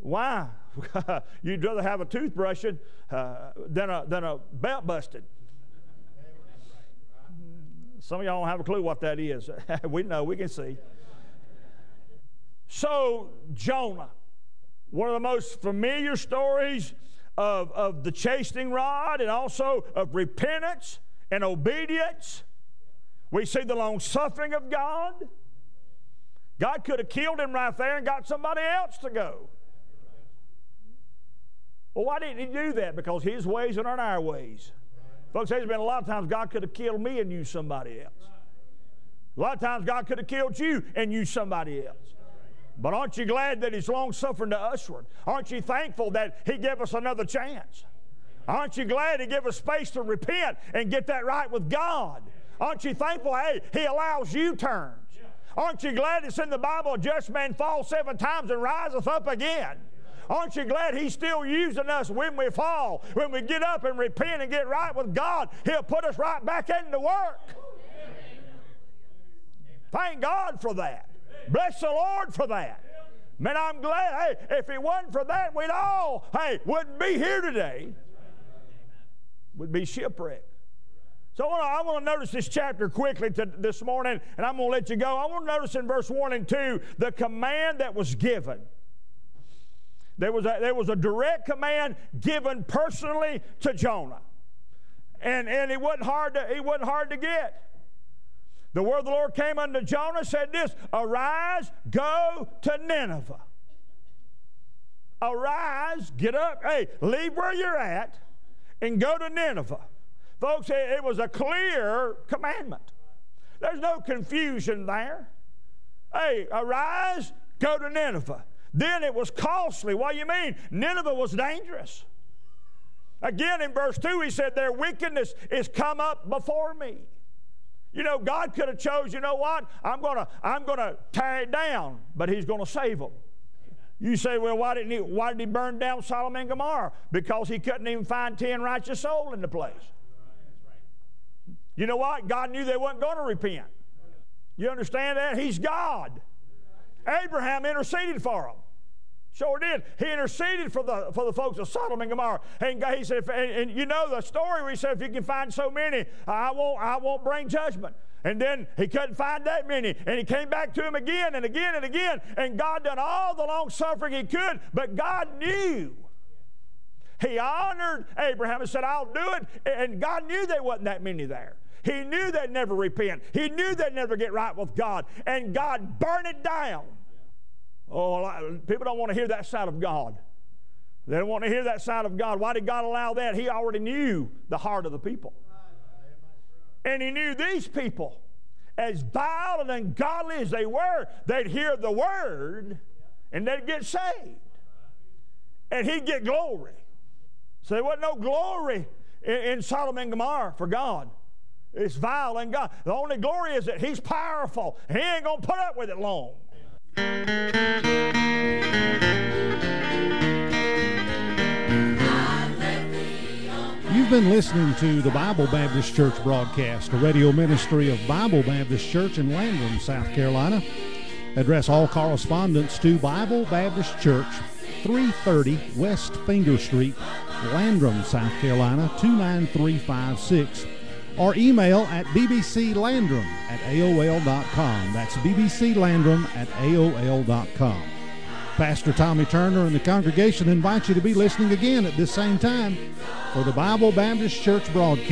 Why? You'd rather have a tooth brushing than a belt busted. Some of y'all don't have a clue what that is. We know, we can see. So, Jonah, one of the most familiar stories of the chastening rod and also of repentance and obedience. We see the long suffering of God. God could have killed him right there and got somebody else to go. Well, why didn't he do that? Because his ways are not our ways. Folks, there's been a lot of times God could have killed me and used somebody else. A lot of times God could have killed you and used somebody else. But aren't you glad that he's long-suffering to usward? Aren't you thankful that he gave us another chance? Aren't you glad he gave us space to repent and get that right with God? Aren't you thankful, hey, he allows U-turns? Aren't you glad it's in the Bible, a just man falls 7 times and riseth up again? Aren't you glad he's still using us when we fall? When we get up and repent and get right with God, he'll put us right back into work. Thank God for that. Bless the Lord for that. Man, I'm glad. Hey, if it wasn't for that, we'd all, wouldn't be here today. We'd be shipwrecked. So I want to notice this chapter quickly this morning, and I'm going to let you go. I want to notice in verse 1 and 2 the command that was given. There was a direct command given personally to Jonah. And it wasn't hard to get. The word of the Lord came unto Jonah, said this, arise, go to Nineveh. Arise, get up, leave where you're at and go to Nineveh. Folks, it was a clear commandment. There's no confusion there. Arise, go to Nineveh. Then it was costly. What do you mean? Nineveh was dangerous. Again, in verse 2, he said, their wickedness is come up before me. You know, God could have chose, you know what? I'm gonna tear it down, but he's going to save them. You say, well, why did he burn down Sodom and Gomorrah? Because he couldn't even find 10 righteous souls in the place. You know what? God knew they weren't going to repent. You understand that? He's God. Abraham interceded for them. Sure did. He interceded for the folks of Sodom and Gomorrah. And he said, and you know the story where he said, if you can find so many, I won't bring judgment. And then he couldn't find that many. And he came back to him again and again and again. And God done all the long suffering he could. But God knew. He honored Abraham and said, I'll do it. And God knew there wasn't that many there. He knew they'd never repent. He knew they'd never get right with God. And God burned it down. Oh, people don't want to hear that side of God. They don't want to hear that side of God. Why did God allow that? He already knew the heart of the people. And he knew these people, as vile and ungodly as they were, they'd hear the word and they'd get saved. And he'd get glory. So there wasn't no glory in Sodom and Gomorrah for God. It's vile and God. The only glory is that he's powerful. He ain't going to put up with it long. You've been listening to the Bible Baptist Church broadcast, a radio ministry of Bible Baptist Church in Landrum, South Carolina. Address all correspondence to Bible Baptist Church, 330 West Finger Street, Landrum, South Carolina, 29356. Or email at bbclandrum@aol.com. That's bbclandrum@aol.com. Pastor Tommy Turner and the congregation invite you to be listening again at this same time for the Bible Baptist Church broadcast.